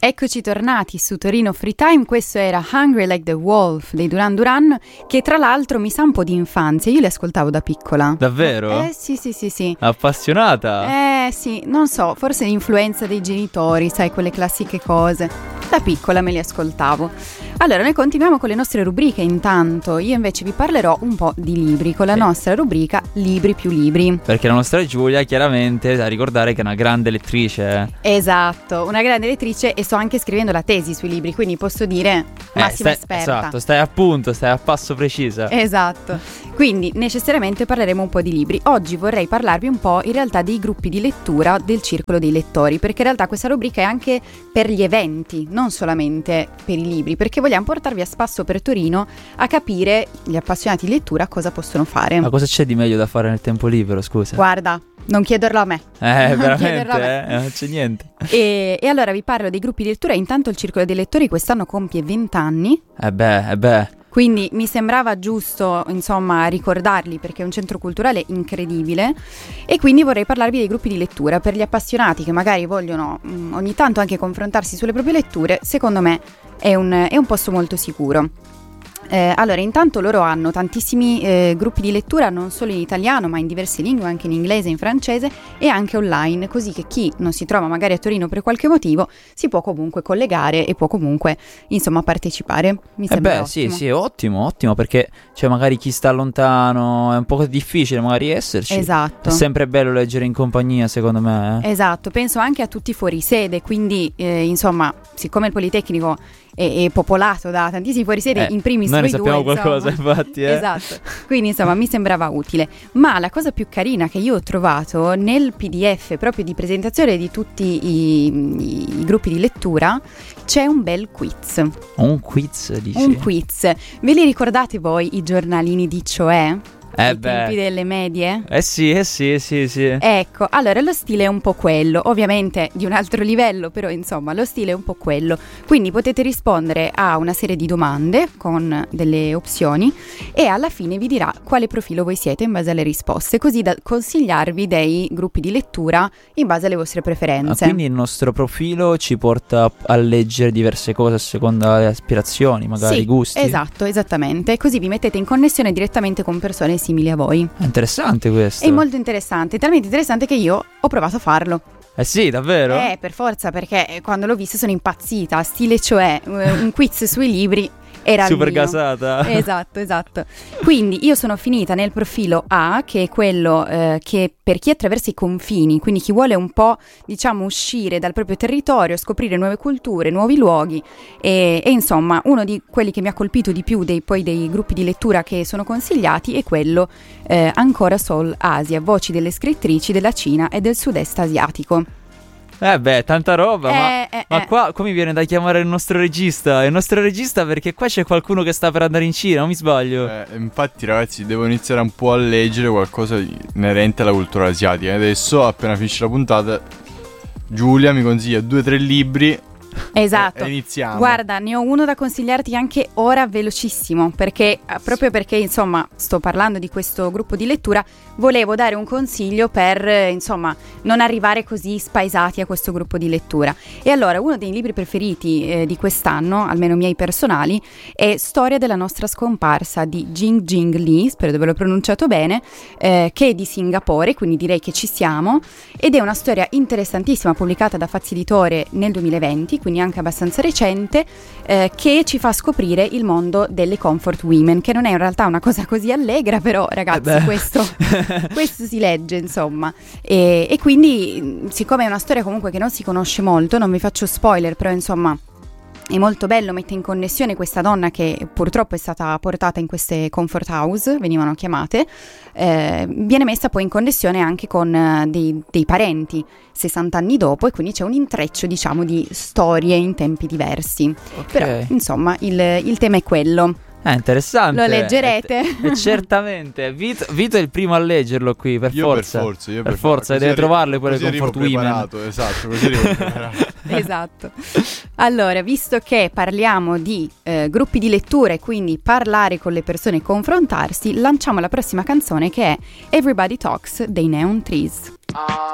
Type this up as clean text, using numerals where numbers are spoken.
Eccoci tornati su Torino Free Time, questo era Hungry Like the Wolf dei Duran Duran, che tra l'altro mi sa un po' di infanzia, io li ascoltavo da piccola. Davvero? Sì. Appassionata? Sì, non so, forse l'influenza dei genitori, sai, quelle classiche cose. Da piccola me li ascoltavo. Allora, noi continuiamo con le nostre rubriche intanto, io invece vi parlerò un po' di libri, con la nostra rubrica Libri più libri. Perché la nostra Giulia chiaramente da ricordare che è una grande lettrice. Esatto, una grande lettrice e sto anche scrivendo la tesi sui libri, quindi posso dire massima esperta. Esatto, stai a passo precisa. Esatto, quindi necessariamente parleremo un po' di libri. Oggi vorrei parlarvi un po' in realtà dei gruppi di lettura del Circolo dei Lettori, perché in realtà questa rubrica è anche per gli eventi, non solamente per i libri, perché vogliamo portarvi a spasso per Torino a capire gli appassionati di lettura cosa possono fare. Ma cosa c'è di meglio da fare nel tempo libero, scusa? Guarda, non chiederlo a me. Veramente, non c'è niente. E allora vi parlo dei gruppi di lettura. Intanto il Circolo dei Lettori quest'anno compie 20 anni. Quindi mi sembrava giusto, insomma, ricordarli perché è un centro culturale incredibile e quindi vorrei parlarvi dei gruppi di lettura per gli appassionati che magari vogliono ogni tanto anche confrontarsi sulle proprie letture. Secondo me è un posto molto sicuro. Allora, intanto loro hanno tantissimi gruppi di lettura non solo in italiano ma in diverse lingue, anche in inglese, in francese e anche online, così che chi non si trova magari a Torino per qualche motivo si può comunque collegare e può comunque insomma partecipare. Mi sembra ottimo. Sì, ottimo perché cioè magari chi sta lontano è un po' difficile magari esserci. Esatto. È sempre bello leggere in compagnia, secondo me. Esatto, penso anche a tutti fuori sede, quindi insomma, siccome il Politecnico è popolato da tantissimi fuorisede, in primis noi ne due, sappiamo qualcosa, insomma. infatti. Esatto, quindi insomma mi sembrava utile. Ma la cosa più carina che io ho trovato nel PDF proprio di presentazione di tutti i gruppi di lettura, c'è un bel quiz. Un quiz, dici? Un quiz. Ve li ricordate voi i giornalini di Cioè? Ai tempi delle medie? Sì. Ecco, allora lo stile è un po' quello, ovviamente di un altro livello, però insomma lo stile è un po' quello. Quindi potete rispondere a una serie di domande con delle opzioni e alla fine vi dirà quale profilo voi siete in base alle risposte, così da consigliarvi dei gruppi di lettura in base alle vostre preferenze. Quindi il nostro profilo ci porta a leggere diverse cose a seconda delle aspirazioni, magari gusti. Esatto, esattamente. Così vi mettete in connessione direttamente con persone simili a voi. È interessante questo. È molto interessante, talmente interessante che io ho provato a farlo. Sì, davvero? Per forza, perché quando l'ho visto sono impazzita, stile Cioè, un quiz sui libri. Era super gasata. Esatto. Quindi io sono finita nel profilo A, che è quello che per chi attraversa i confini, quindi chi vuole un po', diciamo, uscire dal proprio territorio, scoprire nuove culture, nuovi luoghi e insomma uno di quelli che mi ha colpito di più dei gruppi di lettura che sono consigliati è quello Ancora Sol Asia, voci delle scrittrici della Cina e del sud-est asiatico. Tanta roba, ma qua mi viene da chiamare il nostro regista perché qua c'è qualcuno che sta per andare in Cina, non mi sbaglio? Infatti ragazzi, devo iniziare un po' a leggere qualcosa inerente alla cultura asiatica. Adesso, appena finisce la puntata, Giulia mi consiglia 2-3 libri. Esatto. E iniziamo. Guarda, ne ho uno da consigliarti anche ora velocissimo, perché proprio perché insomma sto parlando di questo gruppo di lettura, volevo dare un consiglio per insomma non arrivare così spaesati a questo gruppo di lettura. E allora uno dei libri preferiti di quest'anno, almeno miei personali, è Storia della nostra scomparsa di Jing Lee, spero di averlo pronunciato bene, che è di Singapore, quindi direi che ci siamo, ed è una storia interessantissima pubblicata da Fazzi Editore nel 2020, quindi anche abbastanza recente, che ci fa scoprire il mondo delle comfort women, che non è in realtà una cosa così allegra, però ragazzi questo si legge insomma, e quindi siccome è una storia comunque che non si conosce molto, non vi faccio spoiler, però insomma è molto bello, mette in connessione questa donna che purtroppo è stata portata in queste comfort house, venivano chiamate, viene messa poi in connessione anche con dei parenti 60 anni dopo, e quindi c'è un intreccio, diciamo, di storie in tempi diversi. Però insomma il tema è quello. Interessante. Lo leggerete? Certamente. Vito è il primo a leggerlo qui, per forza. Per forza, deve trovarle quelle comfort women. Esatto, così Esatto. Allora, visto che parliamo di gruppi di lettura e quindi parlare con le persone e confrontarsi, lanciamo la prossima canzone, che è Everybody Talks dei Neon Trees.